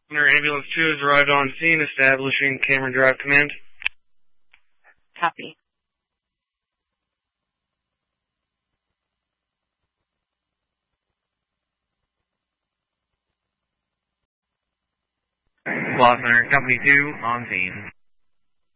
Center Ambulance 2 has arrived on scene, establishing Cameron Drive Command. Copy. Law Center, Company 2, on scene.